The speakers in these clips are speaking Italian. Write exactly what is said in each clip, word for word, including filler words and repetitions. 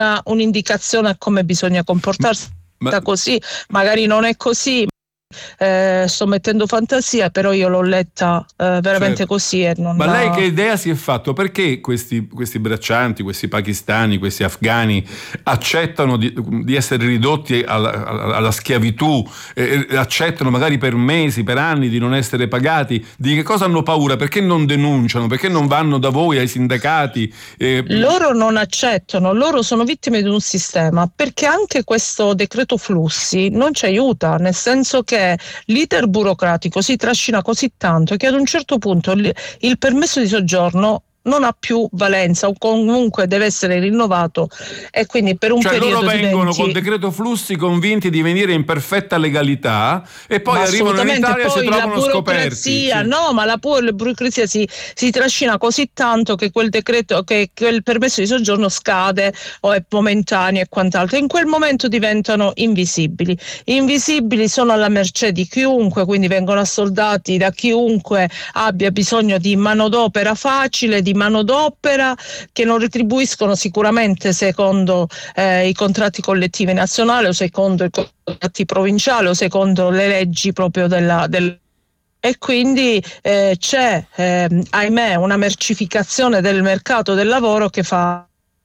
una, un'indicazione a come bisogna comportarsi. Ma, così, magari non è così. Eh, sto mettendo fantasia, però io l'ho letta eh, veramente certo. così e non... Ma lei che idea si è fatto? Perché questi, questi braccianti, questi pakistani, questi afghani accettano di, di essere ridotti alla, alla schiavitù, eh, accettano magari per mesi, per anni di non essere pagati? Di che cosa hanno paura? Perché non denunciano? Perché non vanno da voi ai sindacati? Eh... Loro non accettano, loro sono vittime di un sistema, perché anche questo decreto flussi non ci aiuta, nel senso che l'iter burocratico si trascina così tanto che ad un certo punto il, il permesso di soggiorno non ha più valenza o comunque deve essere rinnovato, e quindi per un cioè periodo loro vengono diventi... col decreto flussi convinti di venire in perfetta legalità e poi ma arrivano in Italia e si trovano la scoperti. Sì. No, ma la, la burocrazia si, si trascina così tanto che quel decreto, che quel permesso di soggiorno scade o è momentaneo e quant'altro. In quel momento diventano invisibili. Invisibili, sono alla mercé di chiunque, quindi vengono assoldati da chiunque abbia bisogno di manodopera facile, di manodopera che non retribuiscono sicuramente secondo eh, i contratti collettivi nazionali o secondo i contratti provinciali o secondo le leggi proprio della, del e quindi eh, c'è eh, ahimè una mercificazione del mercato del lavoro che fa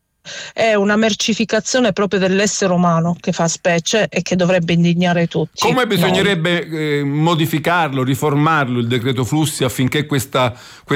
è una mercificazione proprio dell'essere umano che fa specie e che dovrebbe indignare tutti. Come bisognerebbe eh, modificarlo, riformarlo il decreto flussi affinché questa,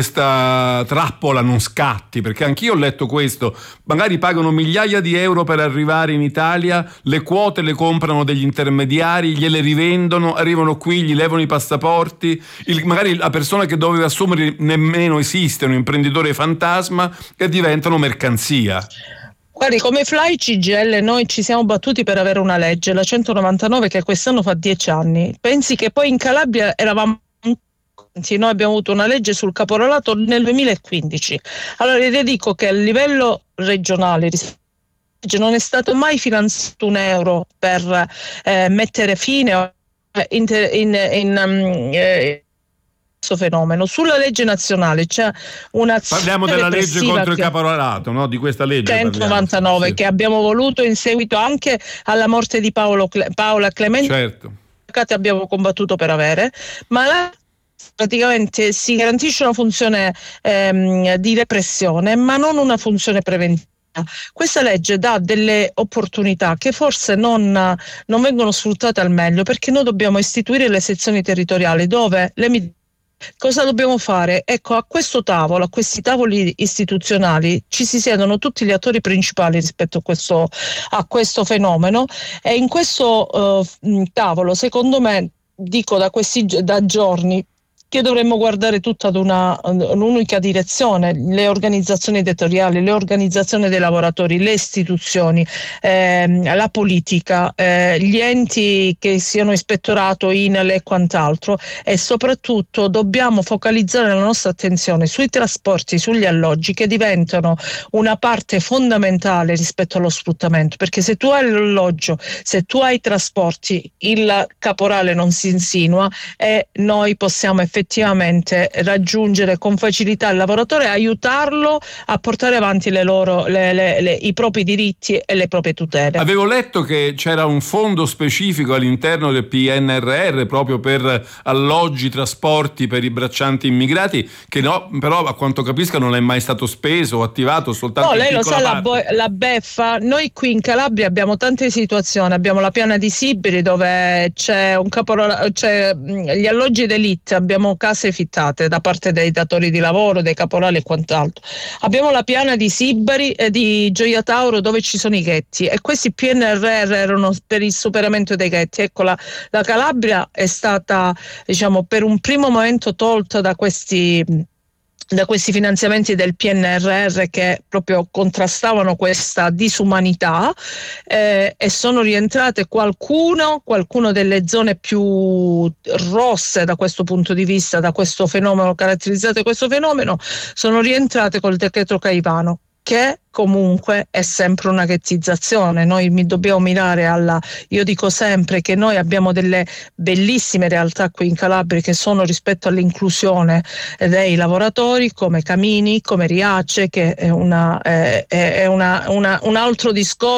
questa trappola non scatti? Perché anch'io ho letto questo, magari pagano migliaia di euro per arrivare in Italia, le quote le comprano degli intermediari, gliele rivendono, arrivano qui, gli levano i passaporti, il, magari la persona che doveva assumere nemmeno esiste, un imprenditore fantasma, e diventano mercanzia. Guardi, come Fly C G I L noi ci siamo battuti per avere una legge, la centonovantanove, che quest'anno fa dieci anni. Pensi che poi in Calabria eravamo... Noi abbiamo avuto una legge sul caporalato nel duemilaquindici. Allora le dico che a livello regionale non è stato mai finanziato un euro per eh, mettere fine in... in, in um, eh, questo fenomeno. Sulla legge nazionale c'è una parliamo della legge contro il caporalato, no? Di questa legge centonovantanove sì. Che abbiamo voluto in seguito anche alla morte di Paolo Cle- Paola Clementi, certo, che abbiamo combattuto per avere, ma la praticamente si garantisce una funzione ehm, di repressione, ma non una funzione preventiva. Questa legge dà delle opportunità che forse non, non vengono sfruttate al meglio, perché noi dobbiamo istituire le sezioni territoriali dove le cosa dobbiamo fare? Ecco, a questo tavolo, a questi tavoli istituzionali ci si siedono tutti gli attori principali rispetto a questo, a questo fenomeno, e in questo uh, tavolo, secondo me, dico da questi da giorni, che dovremmo guardare tutta ad una, un'unica direzione: le organizzazioni territoriali, le organizzazioni dei lavoratori, le istituzioni, ehm, la politica, eh, gli enti che siano ispettorato, I N A L e quant'altro, e soprattutto dobbiamo focalizzare la nostra attenzione sui trasporti, sugli alloggi, che diventano una parte fondamentale rispetto allo sfruttamento, perché se tu hai l'alloggio, se tu hai i trasporti, il caporale non si insinua e noi possiamo effettivamente effettivamente raggiungere con facilità il lavoratore e aiutarlo a portare avanti le loro, le, le, le, i propri diritti e le proprie tutele. Avevo letto che c'era un fondo specifico all'interno del P N R R proprio per alloggi, trasporti per i braccianti immigrati, che no, però a quanto capisco non è mai stato speso o attivato, soltanto no, in lei lo sa, la, bo- la beffa. Noi qui in Calabria abbiamo tante situazioni, abbiamo la piana di Sibiri dove c'è un caporalato, c'è gli alloggi d'élite, abbiamo case fittate da parte dei datori di lavoro, dei caporali e quant'altro. Abbiamo la piana di Sibari e di Gioia Tauro dove ci sono i ghetti, e questi P N R R erano per il superamento dei ghetti. Ecco, la, la Calabria è stata, diciamo, per un primo momento tolta da questi da questi finanziamenti del P N R R che proprio contrastavano questa disumanità, eh, e sono rientrate qualcuno, qualcuno delle zone più rosse da questo punto di vista, da questo fenomeno, caratterizzate questo fenomeno, sono rientrate col decreto Caivano, che comunque è sempre una ghettizzazione. Noi mi dobbiamo mirare alla, io dico sempre che noi abbiamo delle bellissime realtà qui in Calabria che sono rispetto all'inclusione dei lavoratori, come Camini, come Riace, che è una, è, è una, una un altro discorso.